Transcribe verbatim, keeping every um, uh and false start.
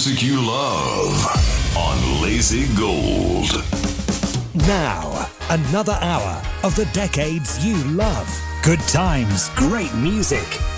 music you love on Lazy Gold. Now, another hour of the decades you love. Good times, great music,